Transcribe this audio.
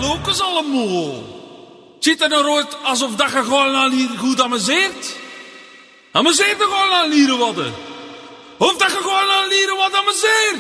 ook eens allemaal. Ziet er nou uit alsof dat je gewoon al hier goed amuseert? Amuseert er gewoon al hier wat? Of dat je gewoon al hier wat amuseert?